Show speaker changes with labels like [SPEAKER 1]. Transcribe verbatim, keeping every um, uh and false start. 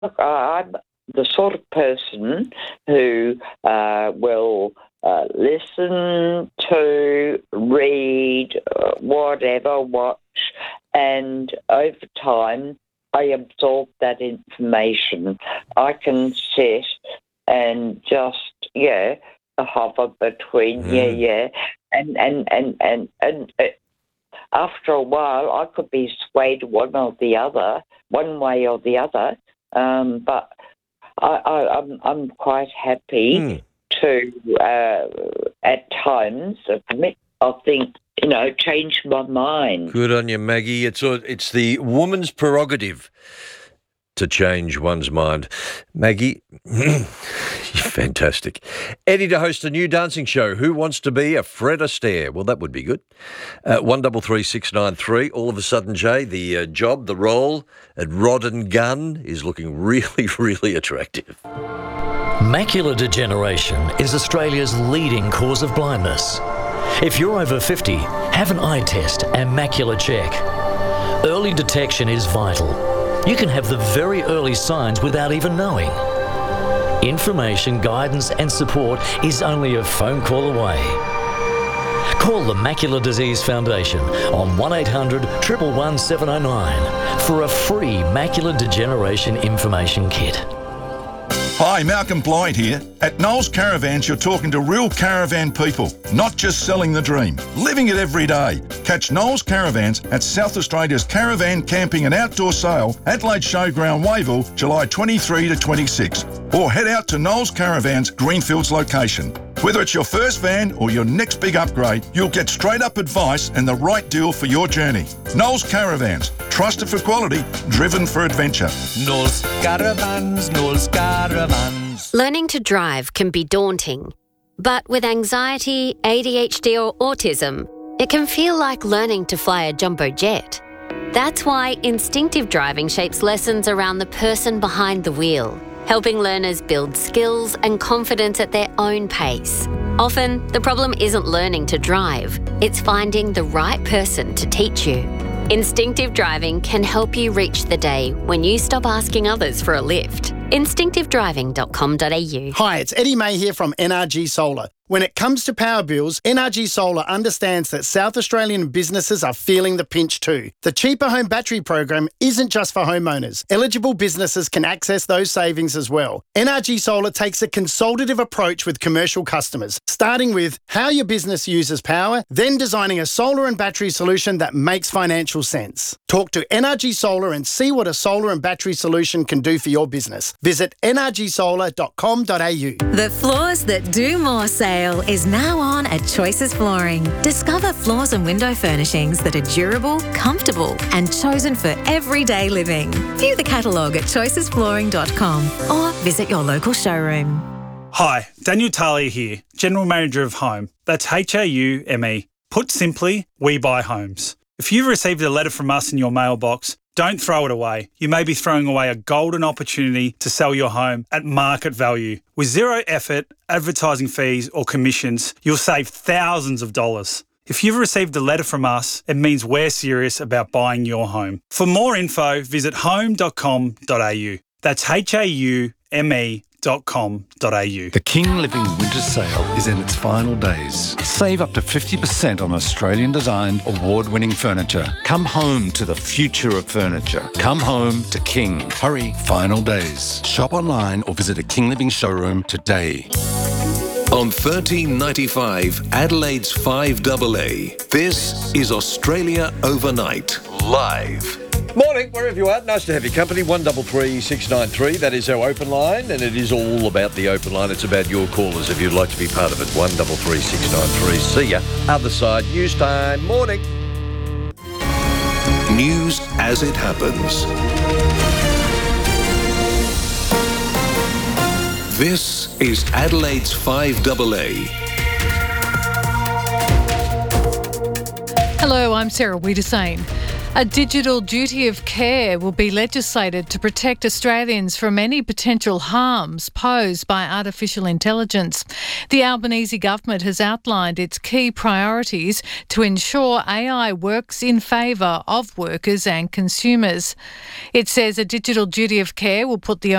[SPEAKER 1] Look, I'm the sort of person who uh, will uh, listen to, read, uh, whatever, watch, and over time I absorb that information. I can sit and just, yeah, hover between, mm. yeah, yeah, and, and, and, and, and uh, after a while I could be swayed one or the other, one way or the other, um, but I, I, I'm, I'm quite happy mm. to, uh, at times, admit, I think, you know, change my mind.
[SPEAKER 2] Good on you, Maggie. It's a, it's the woman's prerogative to change one's mind. Maggie, you're fantastic. Eddie to host a new dancing show. Who wants to be a Fred Astaire? Well, that would be good. Uh, one double three six nine three. All of a sudden, Jay, the uh, job, the role at Rod and Gun is looking really, really attractive.
[SPEAKER 3] Macular degeneration is Australia's leading cause of blindness. If you're over fifty, have an eye test and macular check. Early detection is vital. You can have the very early signs without even knowing. Information, guidance and support is only a phone call away. Call the Macular Disease Foundation on one eight hundred, one one one, seven oh nine for a free macular degeneration information kit.
[SPEAKER 4] Hi, Malcolm Blyde here. At Knowles Caravans, you're talking to real caravan people, not just selling the dream, living it every day. Catch Knowles Caravans at South Australia's Caravan Camping and Outdoor Sale, Adelaide Showground, Wayville, July twenty-third to twenty-sixth. Or head out to Knowles Caravans, Greenfields location. Whether it's your first van or your next big upgrade, you'll get straight-up advice and the right deal for your journey. Knowles Caravans, trusted for quality, driven for adventure.
[SPEAKER 5] Knowles Caravans, Knowles Caravans.
[SPEAKER 6] Learning to drive can be daunting, but with anxiety, A D H D or autism, it can feel like learning to fly a jumbo jet. That's why instinctive driving shapes lessons around the person behind the wheel, helping learners build skills and confidence at their own pace. Often, the problem isn't learning to drive, it's finding the right person to teach you. Instinctive driving can help you reach the day when you stop asking others for a lift. instinctive driving dot com dot a u.
[SPEAKER 7] Hi, it's Eddie May here from N R G Solar. When it comes to power bills, N R G Solar understands that South Australian businesses are feeling the pinch too. The Cheaper Home Battery program isn't just for homeowners. Eligible businesses can access those savings as well. N R G Solar takes a consultative approach with commercial customers, starting with how your business uses power, then designing a solar and battery solution that makes financial sense. Talk to N R G Solar and see what a solar and battery solution can do for your business. Visit n r g solar dot com dot a u.
[SPEAKER 8] The Floors That Do More sale is now on at Choices Flooring. Discover floors and window furnishings that are durable, comfortable and chosen for everyday living. View the catalogue at choices flooring dot com or visit your local showroom.
[SPEAKER 9] Hi, Daniel Talia here, General Manager of Home. That's H A U M E. Put simply, we buy homes. If you've received a letter from us in your mailbox, don't throw it away. You may be throwing away a golden opportunity to sell your home at market value. With zero effort, advertising fees or commissions, you'll save thousands of dollars. If you've received a letter from us, it means we're serious about buying your home. For more info, visit home dot com dot a u. That's H A U M E dot com dot a u.
[SPEAKER 10] The King Living Winter Sale is in its final days. Save up to fifty percent on Australian-designed, award-winning furniture. Come home to the future of furniture. Come home to King. Hurry, final days. Shop online or visit a King Living showroom today.
[SPEAKER 11] On thirteen ninety-five, Adelaide's five A A, this is Australia Overnight, live.
[SPEAKER 2] Morning, wherever you are. Nice to have your company. one double three six nine three. That is our open line, and it is all about the open line. It's about your callers if you'd like to be part of it. one double three six nine three. See ya. Other side. News time. Morning.
[SPEAKER 11] News as it happens. This is Adelaide's five A A.
[SPEAKER 12] Hello, I'm Sarah Wiedersane. A digital duty of care will be legislated to protect Australians from any potential harms posed by artificial intelligence. The Albanese government has outlined its key priorities to ensure A I works in favour of workers and consumers. It says a digital duty of care will put the